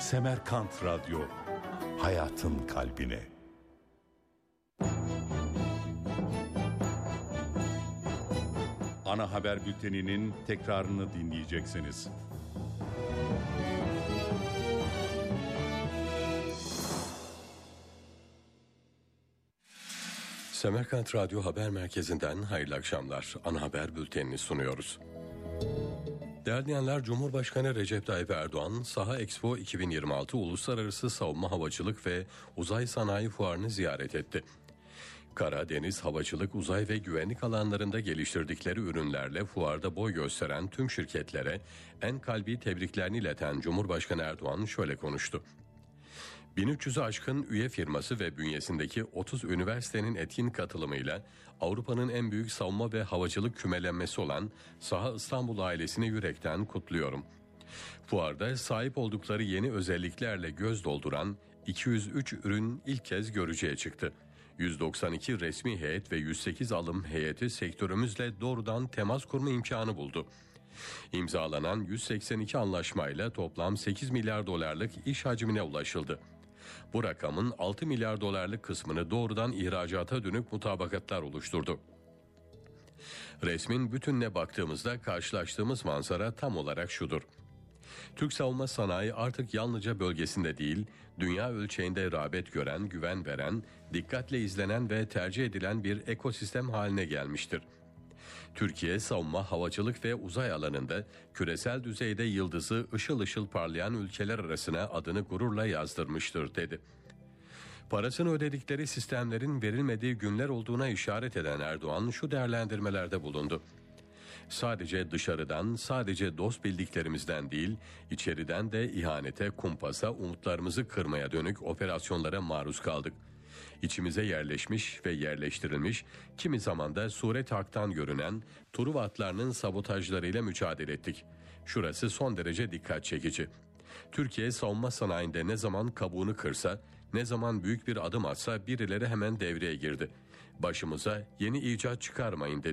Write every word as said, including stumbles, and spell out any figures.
Semerkant Radyo, hayatın kalbine. Ana haber bülteninin tekrarını dinleyeceksiniz. Semerkant Radyo Haber Merkezi'nden hayırlı akşamlar. Ana haber bültenini sunuyoruz. Değerli dinleyenler, Cumhurbaşkanı Recep Tayyip Erdoğan, Saha Expo iki bin yirmi altı Uluslararası Savunma Havacılık ve Uzay Sanayi Fuarı'nı ziyaret etti. Kara, deniz, havacılık, uzay ve güvenlik alanlarında geliştirdikleri ürünlerle fuarda boy gösteren tüm şirketlere en kalbi tebriklerini ileten Cumhurbaşkanı Erdoğan şöyle konuştu. bin üç yüzü aşkın üye firması ve bünyesindeki otuz üniversitenin etkin katılımıyla Avrupa'nın en büyük savunma ve havacılık kümelenmesi olan Saha İstanbul ailesini yürekten kutluyorum. Fuarda sahip oldukları yeni özelliklerle göz dolduran iki yüz üç ürün ilk kez görücüye çıktı. yüz doksan iki resmi heyet ve yüz sekiz alım heyeti sektörümüzle doğrudan temas kurma imkanı buldu. İmzalanan yüz seksen iki anlaşmayla toplam sekiz milyar dolarlık iş hacmine ulaşıldı. Bu rakamın altı milyar dolarlık kısmını doğrudan ihracata dönük mutabakatlar oluşturdu. Resmin bütününe baktığımızda karşılaştığımız manzara tam olarak şudur. Türk savunma sanayi artık yalnızca bölgesinde değil, dünya ölçeğinde rağbet gören, güven veren, dikkatle izlenen ve tercih edilen bir ekosistem haline gelmiştir. Türkiye savunma, havacılık ve uzay alanında küresel düzeyde yıldızı ışıl ışıl parlayan ülkeler arasına adını gururla yazdırmıştır dedi. Parasını ödedikleri sistemlerin verilmediği günler olduğuna işaret eden Erdoğan şu değerlendirmelerde bulundu. Sadece dışarıdan, sadece dost bildiklerimizden değil, içeriden de ihanete, kumpasa, umutlarımızı kırmaya dönük operasyonlara maruz kaldık. İçimize yerleşmiş ve yerleştirilmiş, kimi zaman da suret haktan görünen Truva atlarının sabotajlarıyla mücadele ettik. Şurası son derece dikkat çekici. Türkiye savunma sanayinde ne zaman kabuğunu kırsa, ne zaman büyük bir adım atsa birileri hemen devreye girdi. Başımıza yeni icat çıkarmayın dedi.